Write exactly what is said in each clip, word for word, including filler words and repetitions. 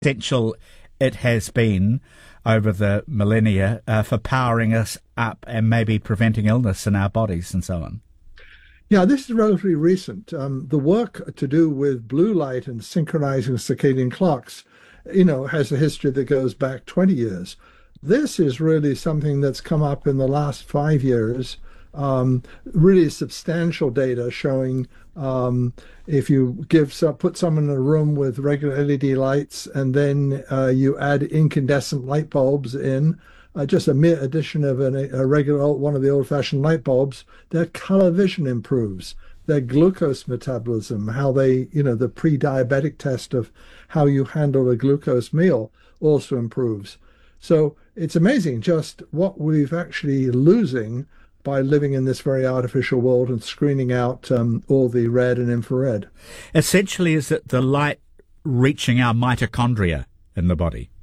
essential it has been over the millennia uh, for powering us up and maybe preventing illness in our bodies and so on. Yeah, this is relatively recent. Um, the work to do with blue light and synchronizing circadian clocks, you know, has a history that goes back twenty years. This is really something that's come up in the last five years. Um, really substantial data showing um, if you give some, put someone in a room with regular L E D lights and then uh, you add incandescent light bulbs in, uh, just a mere addition of an, a regular one of the old-fashioned light bulbs, their color vision improves, their glucose metabolism, how they, you know, the pre-diabetic test of how you handle a glucose meal also improves. So it's amazing just what we've actually losing by living in this very artificial world and screening out um, all the red and infrared. Essentially, is it the light reaching our mitochondria in the body?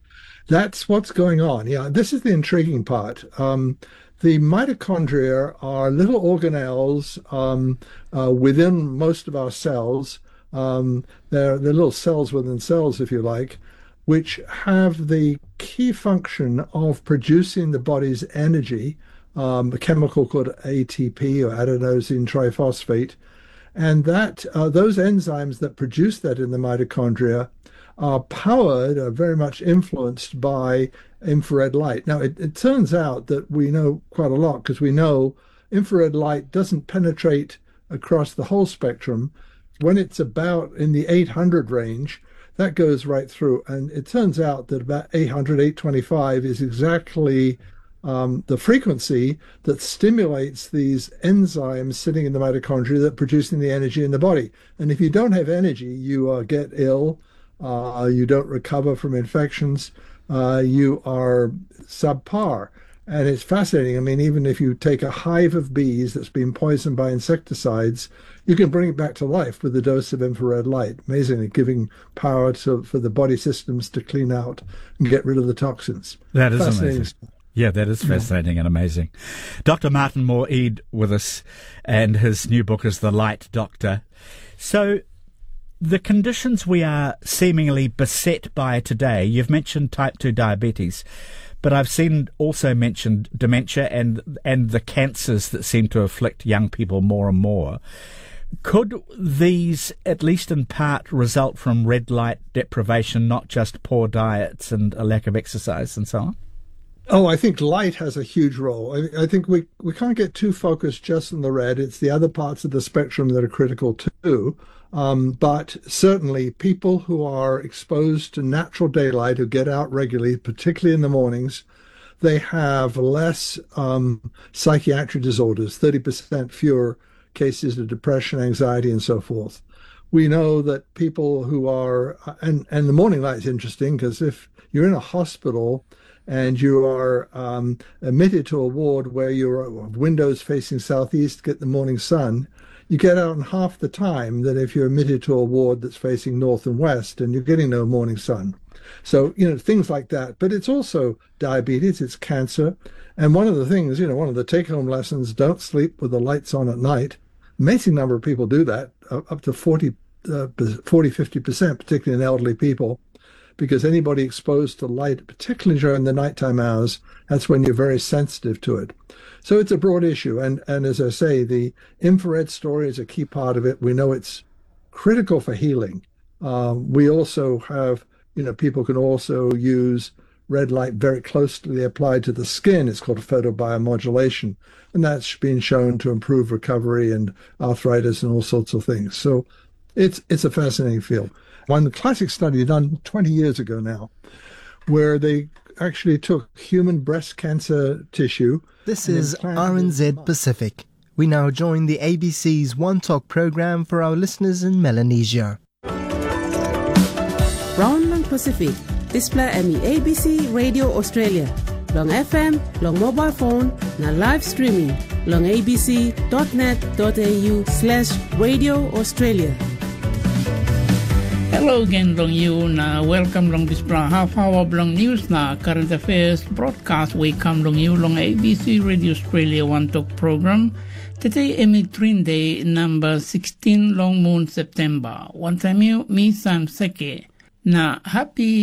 That's what's going on. Yeah, this is the intriguing part. Um, the mitochondria are little organelles um, uh, within most of our cells. Um, they're, they're little cells within cells, if you like, which have the key function of producing the body's energy, Um, a chemical called A T P, or adenosine triphosphate, and that uh, those enzymes that produce that in the mitochondria are powered, are very much influenced by infrared light. Now, it, it turns out that we know quite a lot because we know infrared light doesn't penetrate across the whole spectrum. When it's about in the eight hundred range, that goes right through, and it turns out that about eight hundred, eight twenty-five is exactly Um, the frequency that stimulates these enzymes sitting in the mitochondria that producing the energy in the body. And if you don't have energy, you uh, get ill, uh, you don't recover from infections, uh, you are subpar. And it's fascinating. I mean, even if you take a hive of bees that's been poisoned by insecticides, you can bring it back to life with a dose of infrared light, amazingly giving power to, for the body systems to clean out and get rid of the toxins. That is amazing. Yeah, that is fascinating and amazing. Doctor Martin Moore-Eade with us, and his new book is The Light Doctor. So the conditions we are seemingly beset by today, you've mentioned type two diabetes, but I've seen also mentioned dementia and and the cancers that seem to afflict young people more and more. Could these, at least in part, result from red light deprivation, not just poor diets and a lack of exercise and so on? Oh, I think light has a huge role. I, I think we, we can't get too focused just on the red. It's the other parts of the spectrum that are critical too. Um, but certainly people who are exposed to natural daylight, who get out regularly, particularly in the mornings, they have less um, psychiatric disorders, thirty percent fewer cases of depression, anxiety, and so forth. We know that people who are, and, and the morning light is interesting because if you're in a hospital and you are um, admitted to a ward where your windows facing southeast get the morning sun, you get out in half the time than if you're admitted to a ward that's facing north and west and you're getting no morning sun. So, you know, things like that. But it's also diabetes, it's cancer. And one of the things, you know, one of the take-home lessons, don't sleep with the lights on at night. Amazing number of people do that, up to forty, uh, forty, fifty percent, particularly in elderly people. Because anybody exposed to light, particularly during the nighttime hours, that's when you're very sensitive to it. So it's a broad issue. And, and as I say, the infrared story is a key part of it. We know it's critical for healing. Um, we also have, you know, people can also use red light very closely applied to the skin. It's called photobiomodulation. And that's been shown to improve recovery and arthritis and all sorts of things. So it's it's a fascinating field. One classic study done twenty years ago now, where they actually took human breast cancer tissue. This is R N Z Pacific. We now join the A B C's One Talk program for our listeners in Melanesia. Brown lang Pacific, display ami A B C Radio Australia. Long F M, long mobile phone, na live streaming, long abc.net.au slash Radio Australia. Hello again, long you na welcome long this half hour long news na current affairs broadcast we come long you long A B C Radio Australia One Talk program. Today emi Trinde number sixteen long moon September. One time you me Sam Seke. na happy